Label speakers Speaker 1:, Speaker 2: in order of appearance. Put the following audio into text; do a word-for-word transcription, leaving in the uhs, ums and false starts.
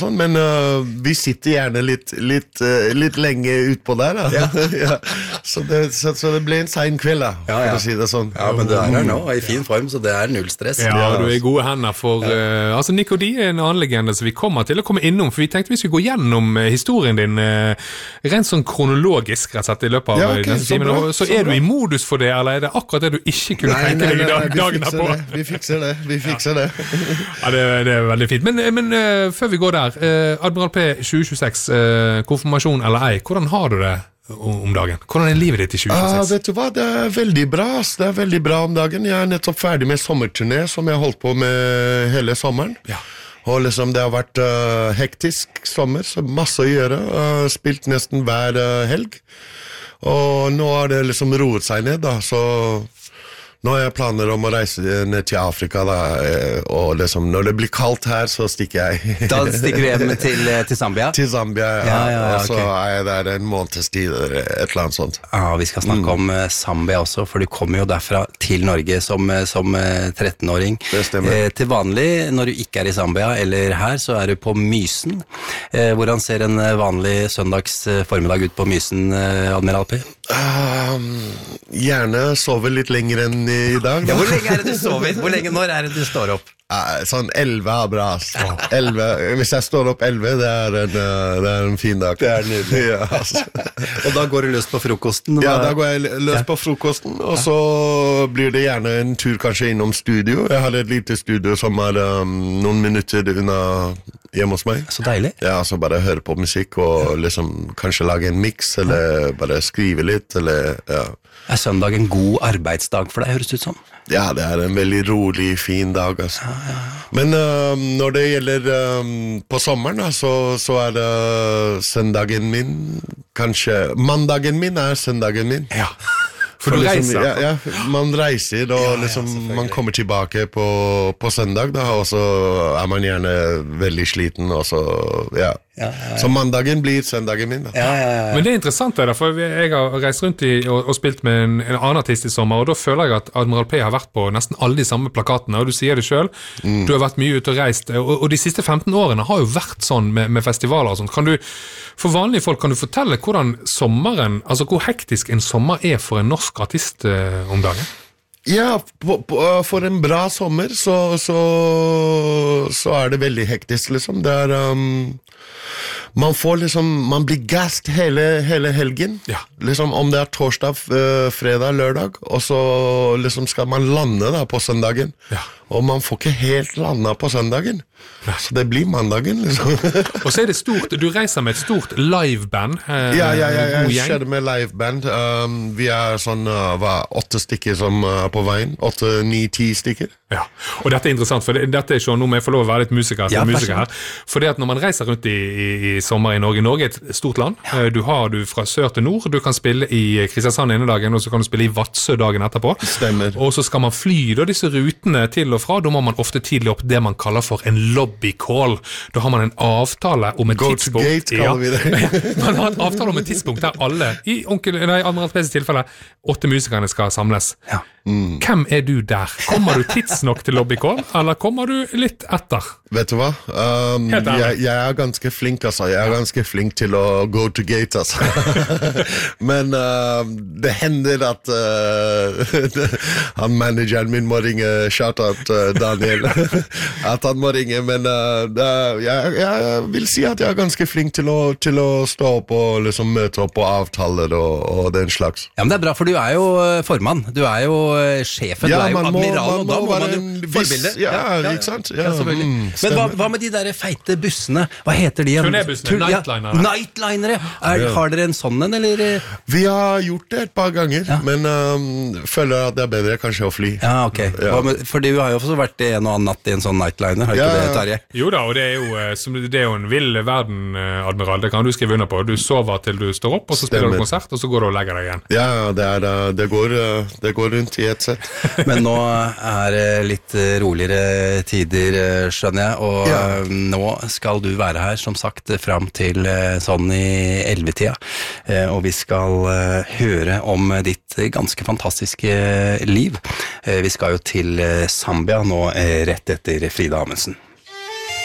Speaker 1: Men uh, vi sitter gjerne litt, litt, uh, litt lenge utpå der da. Ja. ja. Så, det, så, så det ble en sein kveld da, ja, ja. For å si det sånn.
Speaker 2: Ja, men du er her nå, i fin form, så det er null stress.
Speaker 3: Ja, du er i gode hender for ja. uh, altså Nico D er en annen legende som vi kommer til å komme innom, for vi tenkte vi skulle gå gjennom uh, historien din uh, rent sånn kronologisk rett og slett i løpet av ja, okay, denne timen. Så, så, så er du i modus for det, eller er det akkurat det du ikke kunne nei, tenke deg i dag, dagen her på?
Speaker 1: Det. Vi fikser det, vi fikser det.
Speaker 3: Ja, det, det er veldig fint. Men, men uh, før vi går der, Uh, Admiral P tjue tjueseks, uh, konfirmasjon eller ei, hvordan har du det om dagen? Hvordan er livet ditt i tjue tjueseks?
Speaker 1: Ah, vet du hva, det er veldig bra, det er veldig bra om dagen. Jeg er nettopp ferdig med sommerturné som jeg har holdt på med hele sommeren.
Speaker 3: Ja.
Speaker 1: Og liksom det har vært uh, hektisk sommer, så masse å gjøre. Uh, spilt nesten hver uh, helg. Og nå har det liksom roet seg ned da, så... Nå har jeg planer om å reise ned til Afrika da, og liksom, når det blir kaldt her, så stikker jeg.
Speaker 2: Da stikker du hjem til, til Zambia?
Speaker 1: Til Zambia, ja. ja, ja, ja og så okay. er jeg der en måneds tid, eller et eller annet sånt.
Speaker 2: Ja, vi skal snakke mm. om Zambia også, for du kommer jo derfra til Norge som, som trettenåring.
Speaker 1: Det stemmer.
Speaker 2: Eh, til vanlig, når du ikke er i Zambia eller her, så er du på Mysen. Eh, hvordan ser en vanlig søndags formiddag ut på Mysen, Admiral P?
Speaker 1: Um, gjerne sove litt lenger enn i dag.
Speaker 2: Ja, hvor lenge er det du sover? Hvor lenge, når er det du står opp?
Speaker 1: Uh, sånn elleve er bra. elleve, hvis jeg står opp elleve, det er en, uh, det er en fin dag.
Speaker 2: Det er nydelig. Ja, altså. Og da går du løs på frokosten?
Speaker 1: Ja, da går jeg løs ja. på frokosten, og så blir det gjerne en tur kanskje innom studio. Jeg har et lite studio som er um, noen minutter unna hjemme hos meg.
Speaker 2: Så deilig.
Speaker 1: Ja, så bare høre på musikk og liksom kanskje lage en mix, eller bare skrive litt, eller ja.
Speaker 2: Er søndag en god arbeidsdag for deg, høres det ut som?
Speaker 1: Ja, det er en veldig rolig, fin dag, altså. Ja, ja, ja. Men uh, når det gjelder um, på sommeren, da, så, så er det søndagen min, kanskje, mandagen min er søndagen min.
Speaker 3: Ja. For, for du
Speaker 1: liksom,
Speaker 3: reiser?
Speaker 1: Ja, ja, man reiser, og ja, liksom, ja, man kommer tilbake på, på søndag, da, og så er man gjerne veldig sliten, og så, ja. Ja, ja, ja. Så mandagen blir søndagen min da.
Speaker 2: Ja, ja, ja.
Speaker 3: Men det er interessant det da, for jeg har reist rundt i, og, og spilt med en, en annen artist i sommer, og da føler jeg at Admiral P har vært på nesten alle de samme plakatene, og du sier det selv, mm. du har vært mye ute og reist, og, og de siste femten årene har jo vært sånn med, med festivaler og sånt. Kan du, for vanlige folk, kan du fortelle hvordan sommeren, altså hvor hektisk en sommer er for en norsk artist eh, om dagen?
Speaker 1: Ja, på, på, for en bra sommer så, så, så er det veldig hektisk liksom. Det er um, man får liksom, man blir gassed hele, hele helgen.
Speaker 3: Ja.
Speaker 1: Liksom om det er torsdag, fredag, lørdag, og så liksom skal man lande da på søndagen.
Speaker 3: Ja.
Speaker 1: Og man får ikke helt landa på søndagen. Ja. Så det blir mandagen liksom.
Speaker 3: Og så er det stort, du reiser med et stort liveband. Eh,
Speaker 1: ja, ja, ja, jeg skjedde med liveband. Um, vi er sånn, uh, hva, åtte stykker som er uh, på veien. Åtte, ni, ti stykker.
Speaker 3: Ja, og dette er interessant, for det, dette er ikke noe med å få lov å være litt musiker,
Speaker 2: ja,
Speaker 3: musiker her. For det at når man reiser rundt i, i, i sommer i Norge, Norge er et stort land. Ja. Du har du fra sør til nord, du kan spille i Kristiansand ene dagen, og så kan du spille i Vadsø dagen etterpå.
Speaker 1: Stemmer.
Speaker 3: Og så skal man fly da, disse rutene til og fra, da må man ofte tidlig opp det man kaller for en lobby call. Da har man en avtale om et
Speaker 1: Go
Speaker 3: tidspunkt.
Speaker 1: Go to gate, kaller vi det.
Speaker 3: Man har en avtale om et tidspunkt der alle, i onkel, nei, Admiral P's tilfelle, åtte musikerne skal samles.
Speaker 2: Ja.
Speaker 1: Mm.
Speaker 3: Hvem er du der? Kommer du tidsnok til lobby call, eller kommer du litt etter?
Speaker 1: Vet du hva? Um, jeg, jeg er ganske flink, altså. Jeg er ganske flink til å go to gate, altså. Men uh, det hender at uh, han manageren min må ringe, shout out uh, Daniel, at han må ringe, men uh, det, jeg, jeg vil si at jeg er ganske flink til å, til å stå opp og liksom møte opp på avtaler og, og den slags.
Speaker 2: Ja, men det er bra, for du er jo formann. Du er jo sjefen,
Speaker 1: ja,
Speaker 2: du er jo admiral,
Speaker 1: må,
Speaker 2: og da må man jo forbilde.
Speaker 1: Ja, ja, ja, ikke sant? Ja,
Speaker 2: ja, selvfølgelig. Mm, men hva, hva med de der feite bussene? Hva heter de?
Speaker 3: Turnébussene, nightlinere.
Speaker 2: Ja, nightlinere. Er, har dere en sånn en, eller?
Speaker 1: Vi har gjort det et par ganger, ja. Men um, føler at det er bedre kanskje å fly.
Speaker 2: Ja, ok. Ja. Med, for du har jo også vært en og annen natt i en sånn nightliner, har ikke ja. det, Terje?
Speaker 3: Jo da, og det er jo, det er jo en vill verden, Admiral, det kan du skrive under på. Du sover til du står opp, og så spiller Stemmer. du konsert, og så går du og legger deg igjen.
Speaker 1: Ja, det, er, det, går, det går rundt i et sett.
Speaker 2: Men nå er det litt roligere tider, skjønner jeg, og ja. nå skal du være her, som sagt, frem til sånn i ellevetida, og vi skal høre om ditt ganske fantastiske liv. Vi skal jo til Zambia nå rett etter Frida Amundsen.